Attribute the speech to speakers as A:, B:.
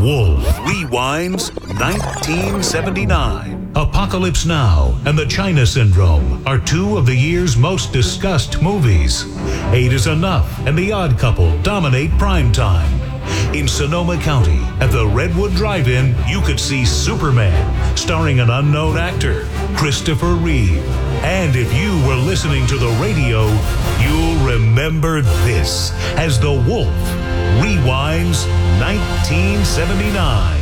A: Wolf rewinds 1979. Apocalypse Now and The China Syndrome are two of the year's most discussed movies. 8 is Enough and The Odd Couple dominate primetime. In Sonoma County, at the Redwood Drive-In, you could see Superman, starring an unknown actor, Christopher Reeve. And if you were listening to the radio, you'll remember this as The Wolf rewinds 1979.